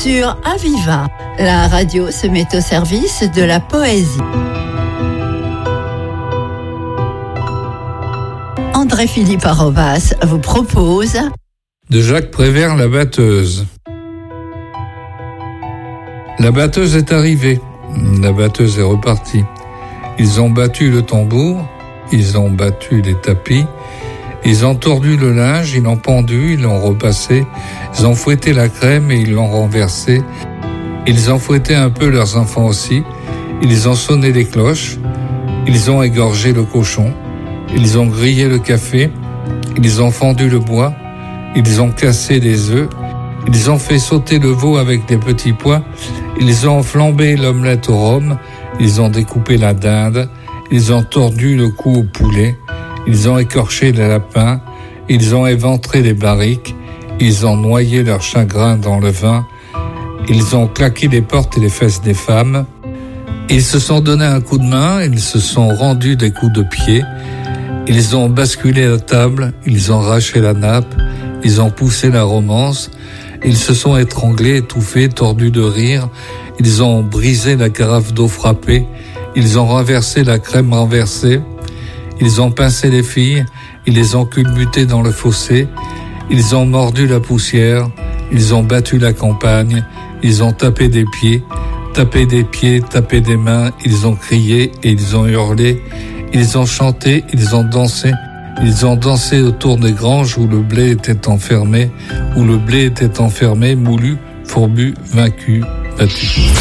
sur Aviva. La radio se met au service de la poésie. André-Philippe Arobas vous propose de Jacques Prévert, La batteuse. La batteuse est arrivée, la batteuse est repartie. Ils ont battu le tambour, ils ont battu les tapis, ils ont tordu le linge, ils l'ont pendu, ils l'ont repassé, ils ont fouetté la crème et ils l'ont renversé. Ils ont fouetté un peu leurs enfants aussi, ils ont sonné les cloches, ils ont égorgé le cochon, ils ont grillé le café, ils ont fendu le bois, ils ont cassé les œufs, ils ont fait sauter le veau avec des petits pois, ils ont flambé l'omelette au rhum, ils ont découpé la dinde, ils ont tordu le cou au poulet, ils ont écorché les lapins, ils ont éventré les barriques, ils ont noyé leur chagrin dans le vin, ils ont claqué les portes et les fesses des femmes, ils se sont donné un coup de main, ils se sont rendus des coups de pied, ils ont basculé la table, ils ont arraché la nappe, ils ont poussé la romance, ils se sont étranglés, étouffés, tordus de rire, ils ont brisé la carafe d'eau frappée, ils ont renversé la crème renversée, ils ont pincé les filles, ils les ont culbutées dans le fossé, ils ont mordu la poussière, ils ont battu la campagne, ils ont tapé des pieds, tapé des mains, ils ont crié et ils ont hurlé, ils ont chanté, ils ont dansé autour des granges où le blé était enfermé, moulu, fourbu, vaincu, battu.